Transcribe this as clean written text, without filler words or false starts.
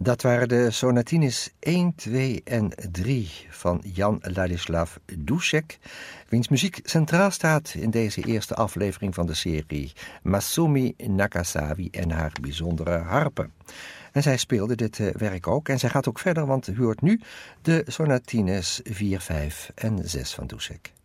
Dat waren de sonatines 1, 2 en 3 van Jan Ladislav Dušek, wiens muziek centraal staat in deze eerste aflevering van de serie Masumi Nakazawa en haar bijzondere harpen. En zij speelde dit werk ook en zij gaat ook verder, want u hoort nu de sonatines 4, 5 en 6 van Dušek.